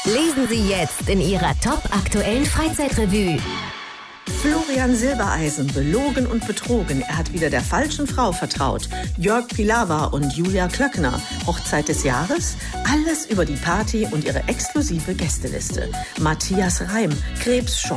Lesen Sie jetzt in Ihrer top-aktuellen Freizeitrevue. Florian Silbereisen, belogen und betrogen. Er hat wieder der falschen Frau vertraut. Jörg Pilawa und Julia Klöckner. Hochzeit des Jahres? Alles über die Party und ihre exklusive Gästeliste. Matthias Reim, Krebsschock